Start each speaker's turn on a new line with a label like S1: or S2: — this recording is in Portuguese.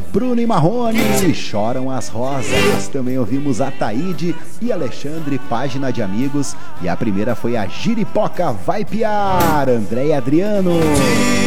S1: Bruno e Marrone, Choram as Rosas. Também ouvimos Ataíde e Alexandre, Página de Amigos. E a primeira foi a Giripoca Vai Piar, André e Adriano.